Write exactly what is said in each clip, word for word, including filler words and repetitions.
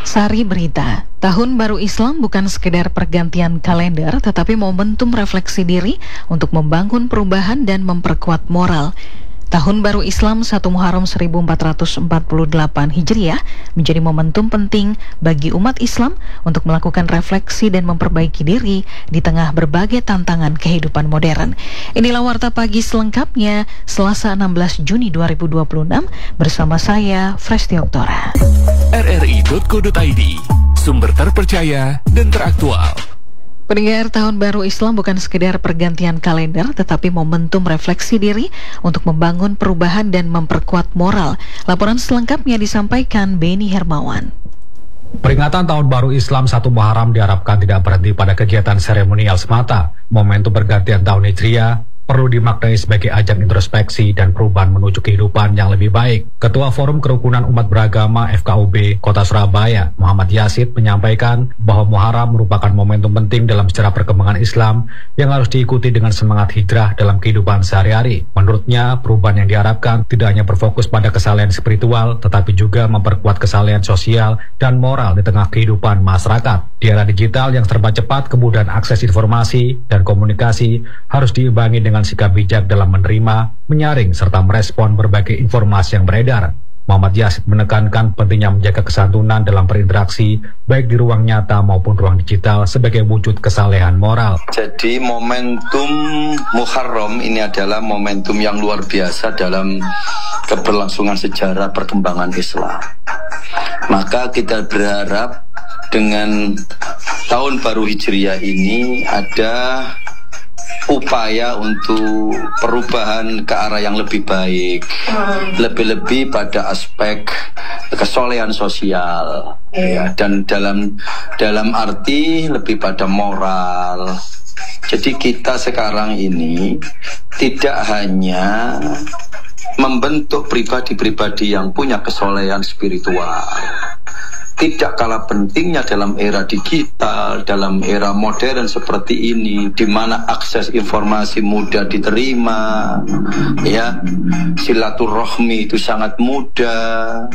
Sari Berita. Tahun Baru Islam bukan sekedar pergantian kalender, tetapi momentum refleksi diri untuk membangun perubahan dan memperkuat moral. Tahun Baru Islam satu Muharram seribu empat ratus empat puluh delapan Hijriah menjadi momentum penting bagi umat Islam untuk melakukan refleksi dan memperbaiki diri di tengah berbagai tantangan kehidupan modern. Inilah Warta Pagi selengkapnya, Selasa enam belas Juni dua ribu dua puluh enam, bersama saya, Fresti Oktora. R R I titik co titik I D, sumber terpercaya dan teraktual. Pendengar, Tahun Baru Islam bukan sekedar pergantian kalender, tetapi momentum refleksi diri untuk membangun perubahan dan memperkuat moral. Laporan selengkapnya disampaikan Beni Hermawan. Peringatan Tahun Baru Islam satu Muharram diharapkan tidak berhenti pada kegiatan seremonial semata. Momentum pergantian tahun Hijriah perlu dimaknai sebagai ajang introspeksi dan perubahan menuju kehidupan yang lebih baik. Ketua Forum Kerukunan Umat Beragama F K U B Kota Surabaya, Muhammad Yasid, menyampaikan bahwa Muharram merupakan momentum penting dalam sejarah perkembangan Islam yang harus diikuti dengan semangat hijrah dalam kehidupan sehari-hari. Menurutnya, perubahan yang diharapkan tidak hanya berfokus pada kesalahan spiritual, tetapi juga memperkuat kesalahan sosial dan moral di tengah kehidupan masyarakat. Di era digital yang serba cepat, kemudahan akses informasi dan komunikasi harus diimbangi dengan sikap bijak dalam menerima, menyaring, serta merespon berbagai informasi yang beredar. Muhammad Yasid menekankan pentingnya menjaga kesantunan dalam berinteraksi, baik di ruang nyata maupun ruang digital, sebagai wujud kesalehan moral. Jadi momentum Muharram ini adalah momentum yang luar biasa dalam keberlangsungan sejarah perkembangan Islam. Maka kita berharap dengan Tahun Baru Hijriah ini ada upaya untuk perubahan ke arah yang lebih baik, lebih-lebih pada aspek kesolehan sosial, ya, dan dalam dalam arti lebih pada moral. Jadi kita sekarang ini tidak hanya membentuk pribadi-pribadi yang punya kesolehan spiritual. Tidak kalah pentingnya dalam era digital, dalam era modern seperti ini, di mana akses informasi mudah diterima, ya, silaturahmi itu sangat mudah,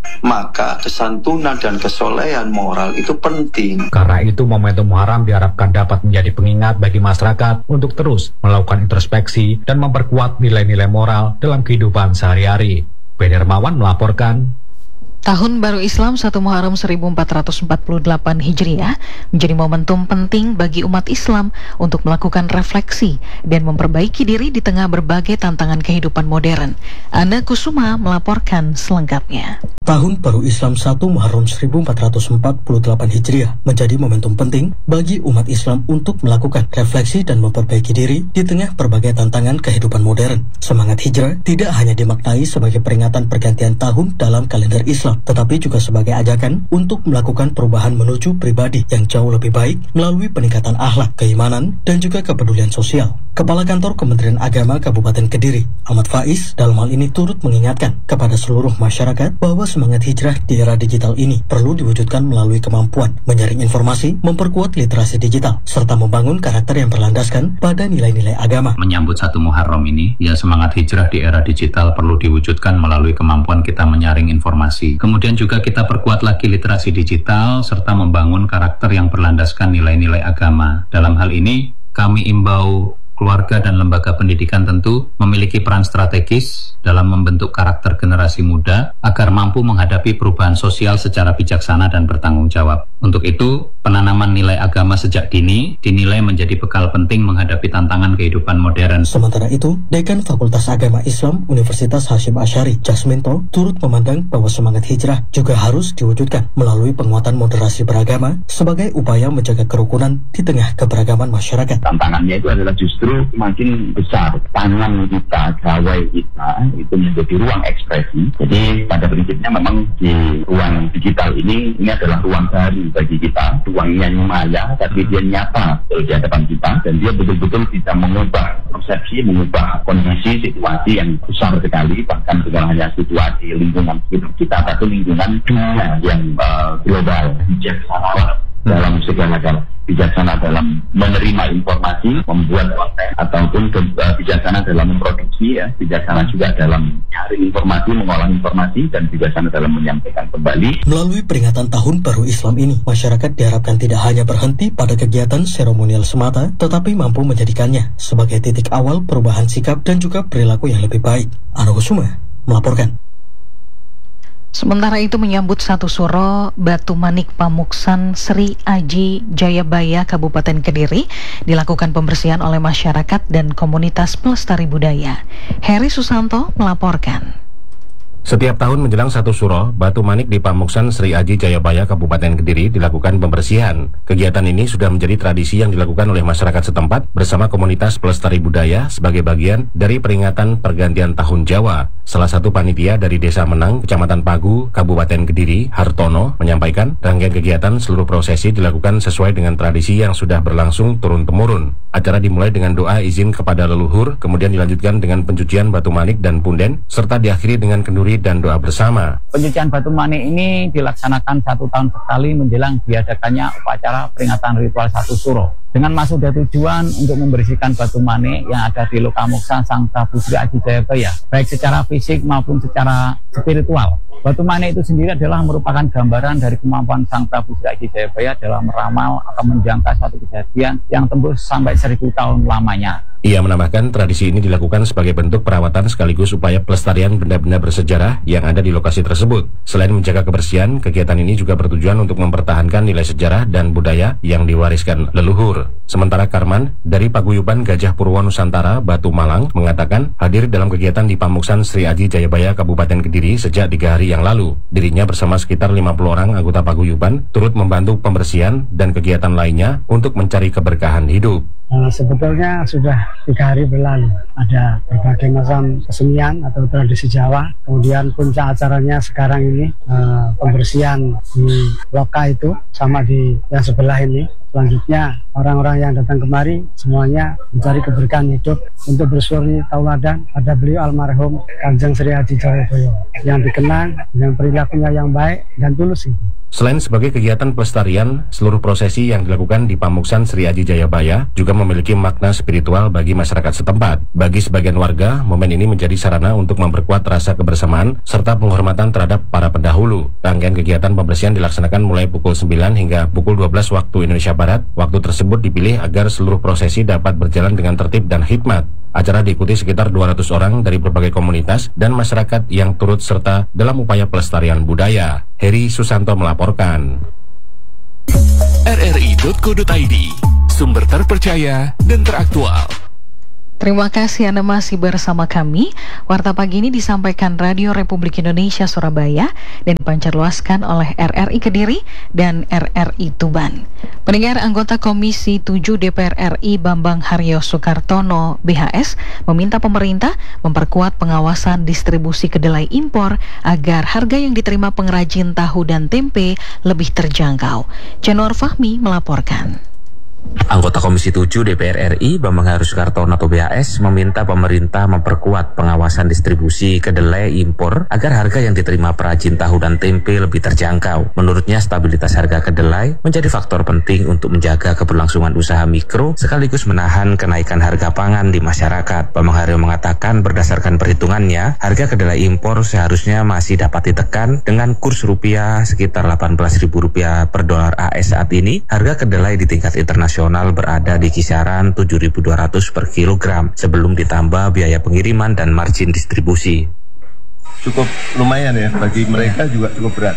maka kesantunan dan kesolehan moral itu penting. Karena itu, momentum Muharram diharapkan dapat menjadi pengingat bagi masyarakat untuk terus melakukan introspeksi dan memperkuat nilai-nilai moral dalam kehidupan sehari-hari. Beni Hermawan melaporkan. Tahun Baru Islam satu Muharram seribu empat ratus empat puluh delapan Hijriah menjadi momentum penting bagi umat Islam untuk melakukan refleksi dan memperbaiki diri di tengah berbagai tantangan kehidupan modern. Ana Kusuma melaporkan selengkapnya. Tahun Baru Islam satu Muharram seribu empat ratus empat puluh delapan Hijriah menjadi momentum penting bagi umat Islam untuk melakukan refleksi dan memperbaiki diri di tengah berbagai tantangan kehidupan modern. Semangat hijrah tidak hanya dimaknai sebagai peringatan pergantian tahun dalam kalender Islam, tetapi juga sebagai ajakan untuk melakukan perubahan menuju pribadi yang jauh lebih baik melalui peningkatan akhlak, keimanan, dan juga kepedulian sosial. Kepala Kantor Kementerian Agama Kabupaten Kediri, Ahmad Faiz, dalam hal ini turut mengingatkan kepada seluruh masyarakat bahwa semangat hijrah di era digital ini perlu diwujudkan melalui kemampuan menyaring informasi, memperkuat literasi digital, serta membangun karakter yang berlandaskan pada nilai-nilai agama. Menyambut satu Muharram ini, ya, semangat hijrah di era digital perlu diwujudkan melalui kemampuan kita menyaring informasi. Kemudian juga kita perkuat lagi literasi digital serta membangun karakter yang berlandaskan nilai-nilai agama. Dalam hal ini, kami imbau keluarga dan lembaga pendidikan tentu memiliki peran strategis dalam membentuk karakter generasi muda agar mampu menghadapi perubahan sosial secara bijaksana dan bertanggung jawab. Untuk itu, penanaman nilai agama sejak dini dinilai menjadi bekal penting menghadapi tantangan kehidupan modern. Sementara itu, Dekan Fakultas Agama Islam Universitas Hasyim Asy'ari, Jasminto, turut memandang bahwa semangat hijrah juga harus diwujudkan melalui penguatan moderasi beragama sebagai upaya menjaga kerukunan di tengah keberagaman masyarakat. Tantangannya itu adalah justru makin besar. Tangan kita, gawai kita itu menjadi ruang ekspresi. Jadi pada prinsipnya memang di ruang digital ini ini adalah ruang baru bagi kita, ruangnya maya tapi dia nyata di hadapan kita, dan dia betul-betul bisa mengubah persepsi, mengubah kondisi situasi yang besar sekali, bahkan bukan hanya situasi lingkungan hidup kita, tapi lingkungan dunia yang uh, global, bijaksana. dalam segala hal, bijaksana dalam menerima informasi, membuat konten, ataupun uh, bijaksana dalam memproduksi, ya, bijaksana juga dalam mencari informasi, mengolah informasi, dan bijaksana dalam menyampaikan kembali. Melalui peringatan Tahun Baru Islam ini, masyarakat diharapkan tidak hanya berhenti pada kegiatan seremonial semata, tetapi mampu menjadikannya sebagai titik awal perubahan sikap dan juga perilaku yang lebih baik. Ano Kusuma melaporkan. Sementara itu menyambut satu suro Batu Manik Pamuksan Sri Aji Jayabaya Kabupaten Kediri dilakukan pembersihan oleh masyarakat dan komunitas pelestari budaya. Heri Susanto melaporkan. Setiap tahun menjelang satu suro, Batu Manik di Pamuksan Sri Aji Jayabaya Kabupaten Kediri dilakukan pembersihan. Kegiatan ini sudah menjadi tradisi yang dilakukan oleh masyarakat setempat bersama komunitas pelestari budaya sebagai bagian dari peringatan pergantian tahun Jawa. Salah satu panitia dari Desa Menang, Kecamatan Pagu, Kabupaten Kediri, Hartono, menyampaikan rangkaian kegiatan seluruh prosesi dilakukan sesuai dengan tradisi yang sudah berlangsung turun-temurun. Acara dimulai dengan doa izin kepada leluhur, kemudian dilanjutkan dengan pencucian batu manik dan punden, serta diakhiri dengan kenduri dan doa bersama. Pencucian batu manik ini dilaksanakan satu tahun sekali menjelang diadakannya upacara peringatan ritual satu suro. Dengan maksud dan tujuan untuk membersihkan batu manik yang ada di Lokamuksan Sang Prabu Sri Aji Jayabaya, baik secara fisik maupun secara spiritual. Batu manik itu sendiri adalah merupakan gambaran dari kemampuan Sang Prabu Sri Aji Jayabaya dalam meramal atau menjangka suatu kejadian yang tembus sampai seribu tahun lamanya. Ia menambahkan tradisi ini dilakukan sebagai bentuk perawatan sekaligus upaya pelestarian benda-benda bersejarah yang ada di lokasi tersebut. Selain menjaga kebersihan, kegiatan ini juga bertujuan untuk mempertahankan nilai sejarah dan budaya yang diwariskan leluhur. Sementara Karman dari Paguyuban Gajah Purwo Nusantara, Batu Malang, mengatakan hadir dalam kegiatan di Pamuksan Sri Aji Jayabaya Kabupaten Kediri sejak tiga hari yang lalu. Dirinya bersama sekitar lima puluh orang anggota Paguyuban turut membantu pembersihan dan kegiatan lainnya untuk mencari keberkahan hidup. Nah, sebetulnya sudah tiga hari berlalu. Ada berbagai macam kesenian atau tradisi Jawa. Kemudian puncak acaranya sekarang ini uh, pembersihan di Loka itu sama di yang sebelah ini. Selanjutnya orang-orang yang datang kemari semuanya mencari keberkahan hidup untuk bersuri tauladan pada beliau almarhum Kanjeng Sri Aji Jayabaya yang dikenang dengan perilakunya yang baik dan tulus. Selain sebagai kegiatan pelestarian, seluruh prosesi yang dilakukan di Pamuksan Sri Aji Jayabaya juga memiliki makna spiritual bagi masyarakat setempat. Bagi sebagian warga, momen ini menjadi sarana untuk memperkuat rasa kebersamaan serta penghormatan terhadap para pendahulu. Rangkaian kegiatan pembersihan dilaksanakan mulai pukul sembilan hingga pukul dua belas waktu Indonesia Barat. Waktu tersebut dipilih agar seluruh prosesi dapat berjalan dengan tertib dan hikmat. Acara diikuti sekitar dua ratus orang dari berbagai komunitas dan masyarakat yang turut serta dalam upaya pelestarian budaya. Heri Susanto melaporkan. R R I titik co titik I D, sumber terpercaya dan teraktual. Terima kasih Anda masih bersama kami. Warta pagi ini disampaikan Radio Republik Indonesia Surabaya dan dipancarluaskan oleh R R I Kediri dan R R I Tuban. Pendengar, anggota Komisi tujuh D P R R I Bambang Haryo Soekartono B H S meminta pemerintah memperkuat pengawasan distribusi kedelai impor agar harga yang diterima pengrajin tahu dan tempe lebih terjangkau. Cenor Fahmi melaporkan. Anggota Komisi tujuh D P R R I Bambang Haryo Soekartono atau B H S meminta pemerintah memperkuat pengawasan distribusi kedelai impor agar harga yang diterima perajin tahu dan tempe lebih terjangkau. Menurutnya, stabilitas harga kedelai menjadi faktor penting untuk menjaga keberlangsungan usaha mikro sekaligus menahan kenaikan harga pangan di masyarakat. Bambang Haryo mengatakan berdasarkan perhitungannya, harga kedelai impor seharusnya masih dapat ditekan dengan kurs rupiah sekitar delapan belas ribu rupiah per dolar A S saat ini. Harga kedelai di tingkat internasional nasional berada di kisaran tujuh ribu dua ratus per kilogram sebelum ditambah biaya pengiriman dan margin distribusi. Cukup lumayan ya, bagi mereka juga cukup berat.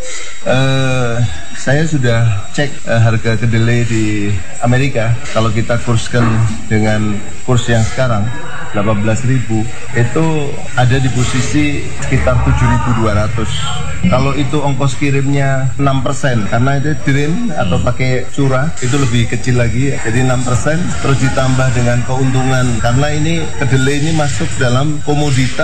Uh, saya sudah cek uh, harga kedelai di Amerika. Kalau kita kurskan dengan kurs yang sekarang delapan belas ribu, itu ada di posisi sekitar tujuh ribu dua ratus. Kalau itu ongkos kirimnya enam persen, karena itu dirim atau pakai curah, itu lebih kecil lagi, jadi enam persen, terus ditambah dengan keuntungan, karena ini kedelai ini masuk dalam komoditas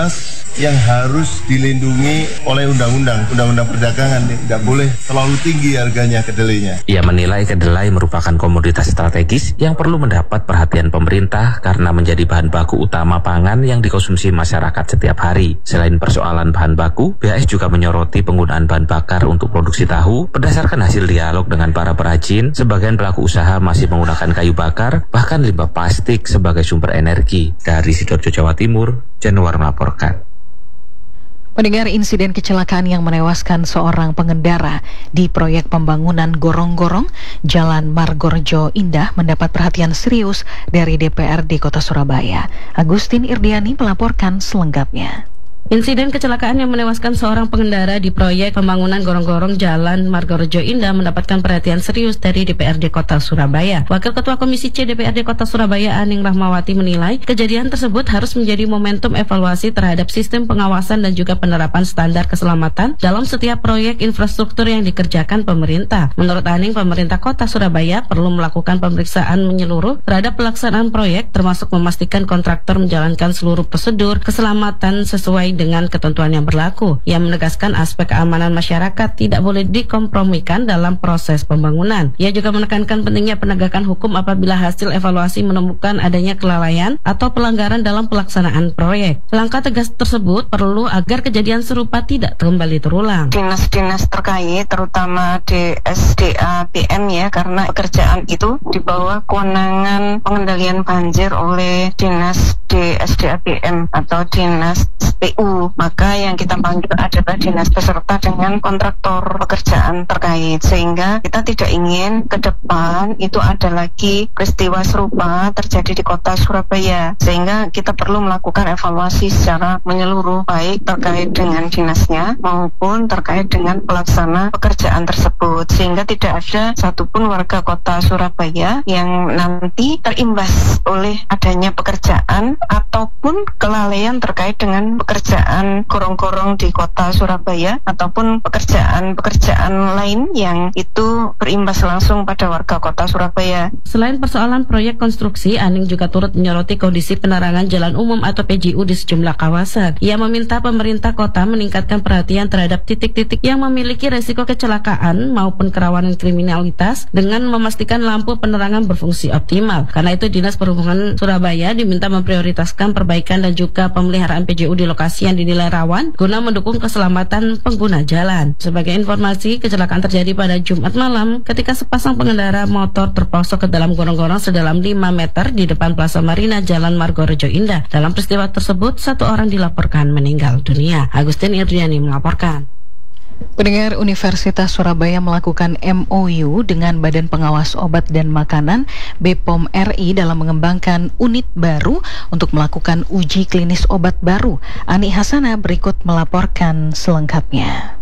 yang harus dilindungi oleh undang-undang, undang-undang perdagangan. Tidak boleh terlalu tinggi harganya kedelainya. Ia menilai kedelai merupakan komoditas strategis yang perlu mendapat perhatian pemerintah karena menjadi bahan baku utama pangan yang dikonsumsi masyarakat setiap hari. Selain persoalan bahan baku, B A S juga menyoroti penggunaan bahan bakar untuk produksi tahu. Berdasarkan hasil dialog dengan para perajin, sebagian pelaku usaha masih menggunakan kayu bakar, bahkan limbah plastik sebagai sumber energi. Dari Sidoarjo, Jawa Timur, Januar melaporkan. Pendengar, insiden kecelakaan yang menewaskan seorang pengendara di proyek pembangunan gorong-gorong Jalan Margorejo Indah mendapat perhatian serius dari D P R D Kota Surabaya. Agustin Irdiani melaporkan selengkapnya. Insiden kecelakaan yang menewaskan seorang pengendara di proyek pembangunan gorong-gorong Jalan Margorejo Indah mendapatkan perhatian serius dari D P R D Kota Surabaya. Wakil Ketua Komisi C D P R D Kota Surabaya Aning Rahmawati menilai kejadian tersebut harus menjadi momentum evaluasi terhadap sistem pengawasan dan juga penerapan standar keselamatan dalam setiap proyek infrastruktur yang dikerjakan pemerintah. Menurut Aning, pemerintah Kota Surabaya perlu melakukan pemeriksaan menyeluruh terhadap pelaksanaan proyek, termasuk memastikan kontraktor menjalankan seluruh prosedur keselamatan sesuai dengan ketentuan yang berlaku. Ia menegaskan aspek keamanan masyarakat tidak boleh dikompromikan dalam proses pembangunan. Ia juga menekankan pentingnya penegakan hukum apabila hasil evaluasi menemukan adanya kelalaian atau pelanggaran dalam pelaksanaan proyek. Langkah tegas tersebut perlu agar kejadian serupa tidak kembali terulang. Dinas-dinas terkait, terutama D S D A P M ya, karena pekerjaan itu di bawah kewenangan pengendalian banjir oleh Dinas D S D A P M atau Dinas P U. Maka yang kita panggil adalah dinas beserta dengan kontraktor pekerjaan terkait, sehingga kita tidak ingin ke depan itu ada lagi peristiwa serupa terjadi di Kota Surabaya, sehingga kita perlu melakukan evaluasi secara menyeluruh, baik terkait dengan dinasnya maupun terkait dengan pelaksana pekerjaan tersebut, sehingga tidak ada satupun warga Kota Surabaya yang nanti terimbas oleh adanya pekerjaan ataupun kelalaian terkait dengan pekerjaan gorong-gorong di Kota Surabaya ataupun pekerjaan-pekerjaan lain yang itu berimbas langsung pada warga Kota Surabaya. Selain persoalan proyek konstruksi, Aning juga turut menyoroti kondisi penerangan jalan umum atau P J U di sejumlah kawasan. Ia meminta pemerintah kota meningkatkan perhatian terhadap titik-titik yang memiliki resiko kecelakaan maupun kerawanan kriminalitas dengan memastikan lampu penerangan berfungsi optimal. Karena itu Dinas Perhubungan Surabaya diminta memprioritaskan perbaikan dan juga pemeliharaan P J U di lokasi yang dinilai rawan guna mendukung keselamatan pengguna jalan. Sebagai informasi, kecelakaan terjadi pada Jumat malam ketika sepasang pengendara motor terprosok ke dalam gorong-gorong sedalam lima meter di depan Plaza Marina Jalan Margorejo Indah. Dalam peristiwa tersebut, satu orang dilaporkan meninggal dunia. Agustin Irdiani melaporkan. Pendengar, Universitas Surabaya melakukan M O U dengan Badan Pengawas Obat dan Makanan B P O M R I dalam mengembangkan unit baru untuk melakukan uji klinis obat baru. Ani Hasana berikut melaporkan selengkapnya.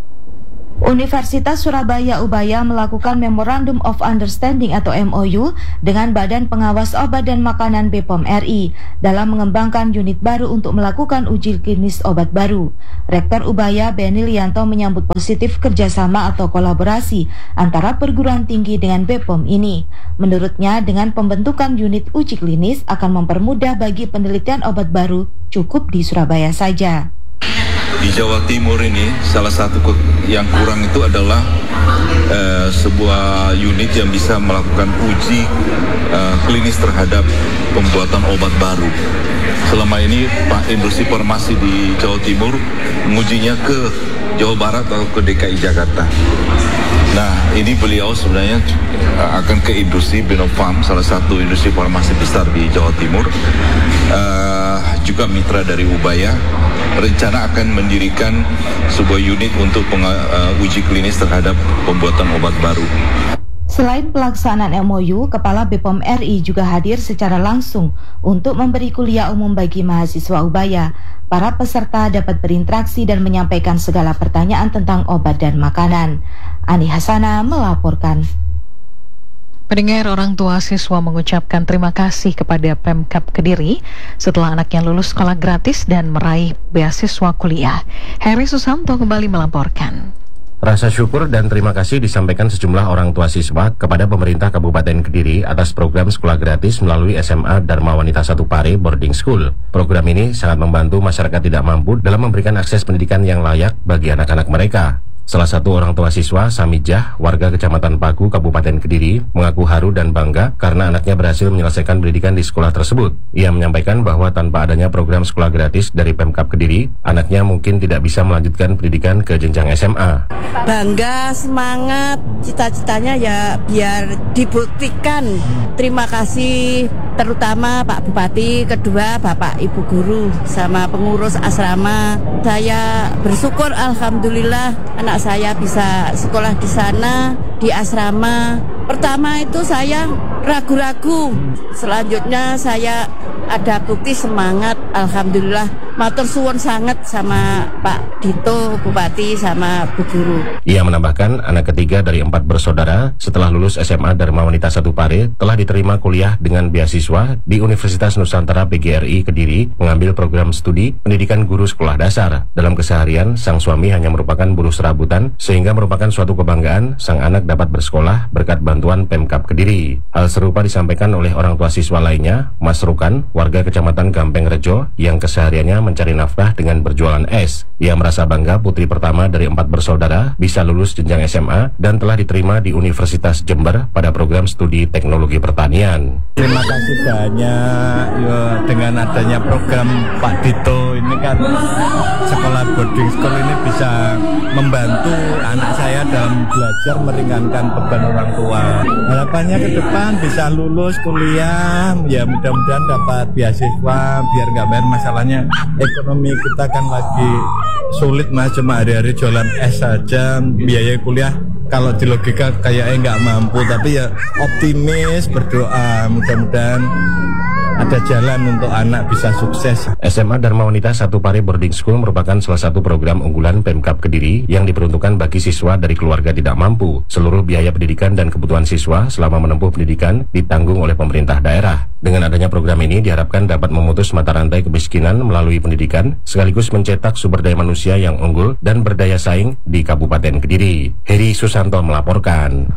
Universitas Surabaya Ubaya melakukan Memorandum of Understanding atau M O U dengan Badan Pengawas Obat dan Makanan B P O M R I dalam mengembangkan unit baru untuk melakukan uji klinis obat baru. Rektor Ubaya Beni Lianto menyambut positif kerjasama atau kolaborasi antara perguruan tinggi dengan B P O M ini. Menurutnya, dengan pembentukan unit uji klinis akan mempermudah bagi penelitian obat baru cukup di Surabaya saja. Di Jawa Timur ini salah satu yang kurang itu adalah uh, sebuah unit yang bisa melakukan uji uh, klinis terhadap pembuatan obat baru. Selama ini Pak industri farmasi di Jawa Timur mengujinya ke Jawa Barat atau ke D K I Jakarta. Nah, ini beliau sebenarnya akan ke industri Binofarm, salah satu industri farmasi besar di Jawa Timur, uh, juga mitra dari Ubaya. Rencana akan mendirikan sebuah unit untuk uh, uji klinis terhadap pembuatan obat baru. Selain pelaksanaan M O U, Kepala B P O M R I juga hadir secara langsung untuk memberi kuliah umum bagi mahasiswa Ubaya. Para peserta dapat berinteraksi dan menyampaikan segala pertanyaan tentang obat dan makanan. Ani Hasana melaporkan. Pendengar, orang tua siswa mengucapkan terima kasih kepada Pemkab Kediri setelah anaknya lulus sekolah gratis dan meraih beasiswa kuliah. Heri Susanto kembali melaporkan. Rasa syukur dan terima kasih disampaikan sejumlah orang tua siswa kepada pemerintah Kabupaten Kediri atas program sekolah gratis melalui S M A Dharma Wanita satu Pare Boarding School. Program ini sangat membantu masyarakat tidak mampu dalam memberikan akses pendidikan yang layak bagi anak-anak mereka. Salah satu orang tua siswa, Samijah, warga Kecamatan Paku, Kabupaten Kediri, mengaku haru dan bangga karena anaknya berhasil menyelesaikan pendidikan di sekolah tersebut. Ia menyampaikan bahwa tanpa adanya program sekolah gratis dari Pemkab Kediri, anaknya mungkin tidak bisa melanjutkan pendidikan ke jenjang S M A. Bangga, semangat, cita-citanya ya biar dibuktikan. Terima kasih terutama Pak Bupati, kedua Bapak Ibu Guru, sama pengurus asrama. Saya bersyukur alhamdulillah anak saya bisa sekolah di sana, di asrama. Pertama itu saya ragu-ragu, selanjutnya saya ada bukti semangat, alhamdulillah. Matur suwun sangat sama Pak Dito, Bupati, sama Bu Guru. Ia menambahkan anak ketiga dari empat bersaudara setelah lulus S M A Dharma Wanita satu Pare telah diterima kuliah dengan beasiswa di Universitas Nusantara P G R I Kediri mengambil program studi pendidikan guru sekolah dasar. Dalam keseharian, sang suami hanya merupakan buruh serabutan sehingga merupakan suatu kebanggaan sang anak dapat bersekolah berkat bantuan Pemkab Kediri. Hal serupa disampaikan oleh orang tua siswa lainnya, Mas Rukan, warga Kecamatan Gampeng Rejo yang kesehariannya mencari nafkah dengan berjualan es. Ia merasa bangga putri pertama dari empat bersaudara bisa lulus jenjang S M A dan telah diterima di Universitas Jember pada program studi teknologi pertanian. Terima kasih banyak ya, dengan adanya program Pak Dito ini kan sekolah boarding school ini bisa membantu anak saya dalam belajar meringankan beban orang tua. Harapannya ke depan bisa lulus kuliah, ya mudah-mudahan dapat beasiswa biar nggak bayar. Masalahnya ekonomi kita kan lagi sulit mas, cuma hari-hari jualan es saja, biaya kuliah kalau di logika kayaknya nggak mampu, tapi ya optimis, berdoa mudah-mudahan ada jalan untuk anak bisa sukses. S M A Dharma Wanita satu Pare Boarding School merupakan salah satu program unggulan Pemkab Kediri yang diperuntukkan bagi siswa dari keluarga tidak mampu. Seluruh biaya pendidikan dan kebutuhan siswa selama menempuh pendidikan ditanggung oleh pemerintah daerah. Dengan adanya program ini diharapkan dapat memutus mata rantai kemiskinan melalui pendidikan, sekaligus mencetak sumber daya manusia yang unggul dan berdaya saing di Kabupaten Kediri. Heri Susanto melaporkan.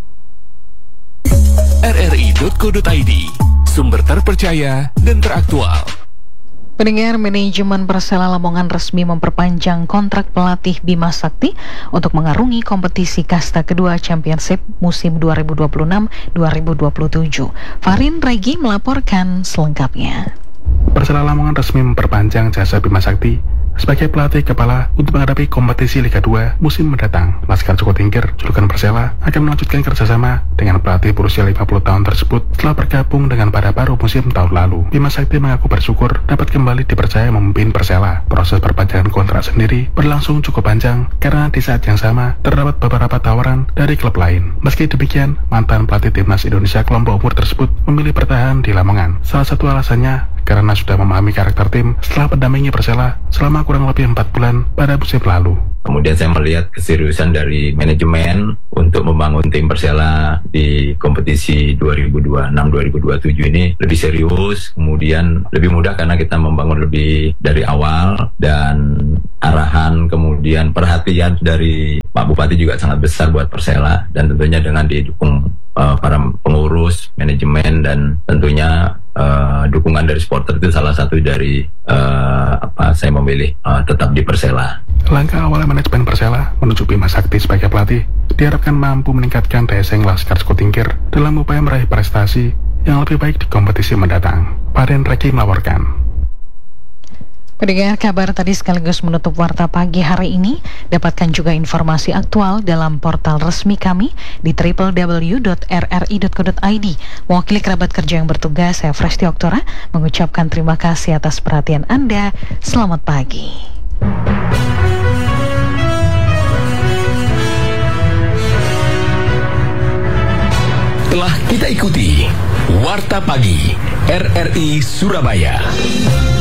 R R I titik co titik I D, sumber terpercaya dan teraktual. Pendengar, manajemen Persela Lamongan resmi memperpanjang kontrak pelatih Bima Sakti untuk mengarungi kompetisi kasta kedua Championship musim dua ribu dua puluh enam dua ribu dua puluh tujuh. Farin Regi melaporkan selengkapnya. Persela Lamongan resmi memperpanjang jasa Bima Sakti sebagai pelatih kepala untuk menghadapi kompetisi Liga dua musim mendatang. Laskar Joko Tingkir, julukan Persela, akan melanjutkan kerjasama dengan pelatih berusia lima puluh tahun tersebut setelah bergabung dengan pada paruh musim tahun lalu. Bima Sakti mengaku bersyukur dapat kembali dipercaya memimpin Persela. Proses perpanjangan kontrak sendiri berlangsung cukup panjang karena di saat yang sama terdapat beberapa tawaran dari klub lain. Meski demikian, mantan pelatih Timnas Indonesia kelompok umur tersebut memilih bertahan di Lamongan. Salah satu alasannya karena sudah memahami karakter tim setelah mendampingi Persela selama kurang lebih empat bulan pada musim lalu. Kemudian saya melihat keseriusan dari manajemen untuk membangun tim Persela di kompetisi dua ribu dua puluh enam dua ribu dua puluh tujuh ini lebih serius, kemudian lebih mudah karena kita membangun lebih dari awal, dan arahan kemudian perhatian dari Pak Bupati juga sangat besar buat Persela, dan tentunya dengan didukung uh, para pengurus, manajemen, dan tentunya Uh, dukungan dari supporter itu salah satu dari uh, apa saya memilih uh, tetap di Persela. Langkah awal manajemen Persela menuju Bima Sakti sebagai pelatih diharapkan mampu meningkatkan daya saing Laskar Joko Tingkir dalam upaya meraih prestasi yang lebih baik di kompetisi mendatang. Farin Regi melaporkan. Pendengar, kabar tadi sekaligus menutup Warta Pagi hari ini. Dapatkan juga informasi aktual dalam portal resmi kami di w w w titik r r i titik co titik i d. Mewakili kerabat kerja yang bertugas, saya Fresti Oktora mengucapkan terima kasih atas perhatian Anda. Selamat pagi. Telah kita ikuti Warta Pagi R R I Surabaya.